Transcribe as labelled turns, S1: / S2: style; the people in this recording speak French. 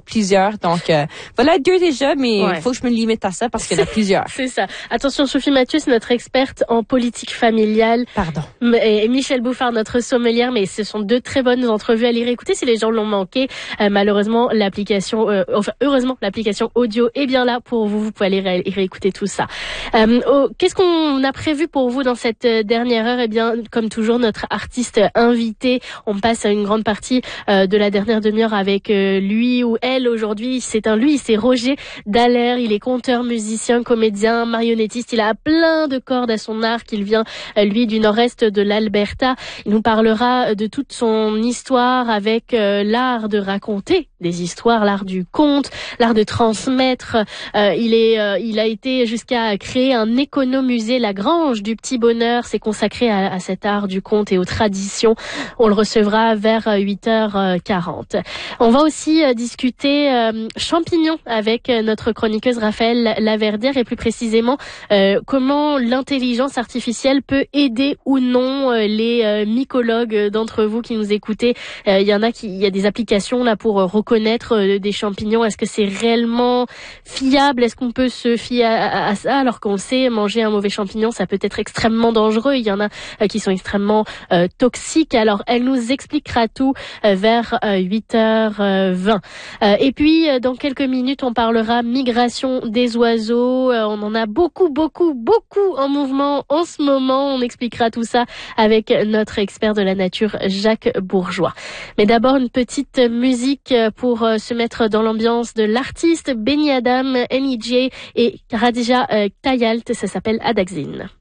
S1: plusieurs. Donc, voilà 2 déjà, mais il faut que je me limite à ça parce qu'il y en a plusieurs.
S2: C'est ça. Attention, Sophie Mathieu, c'est notre experte en politique familiale.
S1: Pardon.
S2: Et Michel Bouffard, notre sommelière, mais ce sont 2 très bonnes entrevues à lire et écouter si les gens l'ont manqué. Malheureusement, heureusement, l'application audio est bien là pour vous. Vous pouvez aller réécouter tout ça. Qu'est-ce qu'on a prévu pour vous dans cette dernière heure? Eh bien, comme toujours, notre artiste invité. On passe à une grande partie de la dernière demi-heure avec lui ou elle. Aujourd'hui, c'est Roger Dallaire. Il est conteur, musicien, comédien, marionnettiste. Il a plein de cordes à son arc. Il vient, lui, du nord-est de l'Alberta. Il nous parlera de toute son histoire avec l'art de raconter des histoires, l'art du conte, l'art de transmettre. Il a été jusqu'à créer un économusée, la Grange du Petit Bonheur. C'est consacré à cet art du conte et aux traditions. On le recevra vers 8h40. On va aussi discuter champignons avec notre chroniqueuse Raphaël Laverdière et plus précisément comment l'intelligence artificielle peut aider ou non les mycologues d'entre vous qui nous écoutez. Il y a des applications là pour reconnaître des champignons. Est-ce que c'est réellement fiable? Est-ce qu'on peut se fier à ça alors qu'on sait manger un mauvais champignon, ça peut être extrêmement dangereux. Il y en a qui sont extrêmement toxiques. Alors elle nous expliquera tout vers 8h20. Et puis dans quelques minutes on parlera migration des oiseaux. On en a beaucoup en mouvement en ce moment. On expliquera tout ça avec notre expert de la nature Jacques Bourgeois. Mais d'abord une petite musique pour se mettre dans l'ambiance de l'artiste Benny Adam, NEJ et Khadija Tayalt. Ça s'appelle Adaxine.